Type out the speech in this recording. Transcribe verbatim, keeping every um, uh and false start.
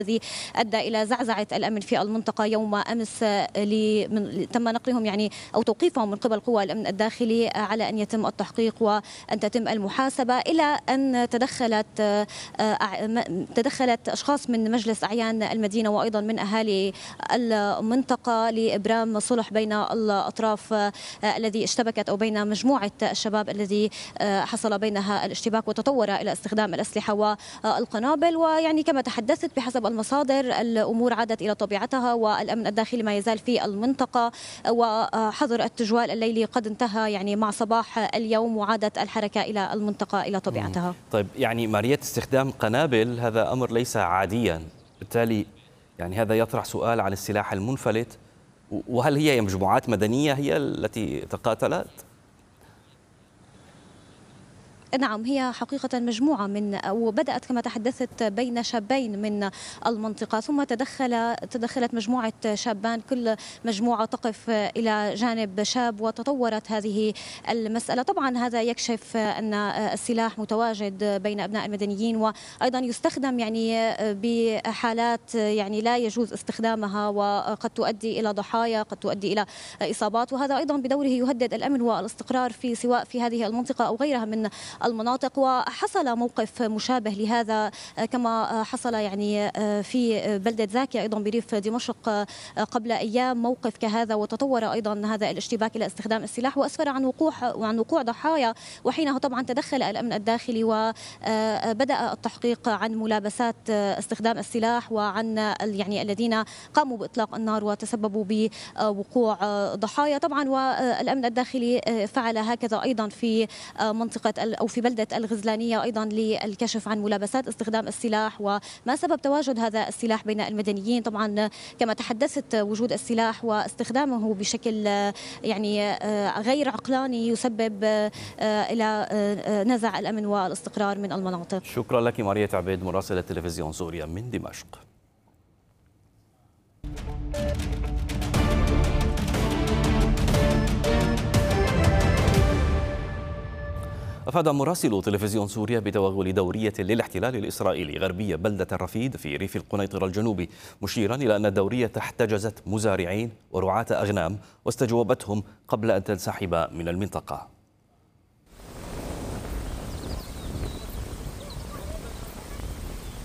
الذي أدى إلى زعزعة الأمن في المنطقة يوم أمس. تم نقلهم يعني أو توقيفهم من قبل قوى الأمن الداخلي على أن يتم التحقيق وأن تتم المحاسبة، إلى أن تدخلت تدخلت أشخاص من مجلس أعيان المدينة وأيضا من أهالي المنطقة لإبرام صلح بين الأطراف الذي اشتبكت أو بين مجموعة الشباب الذي حصل بينها الاشتباك وتطور إلى استخدام الأسلحة والقنابل. ويعني كما تحدثت بحسب المصادر الأمور عادت إلى طبيعتها، والأمن الداخلي ما يزال في المنطقة، وحظر التجوال الليلي قد انتهى يعني مع صباح اليوم، وعادت الحركة إلى المنطقة إلى طبيعتها. طيب يعني مارية، استخدام قنابل هذا أمر ليس عاديا، بالتالي يعني هذا يطرح سؤال عن السلاح المنفلت، وهل هي مجموعات مدنية هي التي تقاتلت؟ نعم، هي حقيقة مجموعة من وبدأت كما تحدثت بين شابين من المنطقة، ثم تدخل تدخلت مجموعة شابان، كل مجموعة تقف إلى جانب شاب، وتطورت هذه المسألة. طبعا هذا يكشف أن السلاح متواجد بين أبناء المدنيين، وأيضا يستخدم يعني بحالات يعني لا يجوز استخدامها، وقد تؤدي إلى ضحايا، قد تؤدي إلى إصابات، وهذا أيضا بدوره يهدد الأمن والاستقرار في سواء في هذه المنطقة أو غيرها من المناطق. وحصل موقف مشابه لهذا كما حصل يعني في بلدة زاكية أيضا بريف دمشق قبل أيام، موقف كهذا، وتطور أيضا هذا الاشتباك إلى استخدام السلاح وأسفر عن وقوع وعن وقوع ضحايا. وحينها طبعا تدخل الأمن الداخلي وبدأ التحقيق عن ملابسات استخدام السلاح وعن يعني الذين قاموا بإطلاق النار وتسببوا بوقوع ضحايا. طبعا والأمن الداخلي فعل هكذا أيضا في منطقة أو في بلدة الغزلانية أيضا للكشف عن ملابسات استخدام السلاح وما سبب تواجد هذا السلاح بين المدنيين. طبعا كما تحدثت، وجود السلاح واستخدامه بشكل يعني غير عقلاني يسبب إلى نزع الأمن والاستقرار من المناطق. شكرا لك مارية عبيد، مراسلة تلفزيون سوريا من دمشق. أفاد مراسل تلفزيون سوريا بتوغل دورية للاحتلال الإسرائيلي غربية بلدة الرفيد في ريف القنيطرة الجنوبي، مشيرا إلى أن الدورية احتجزت مزارعين ورعاة أغنام واستجوبتهم قبل أن تنسحب من المنطقة.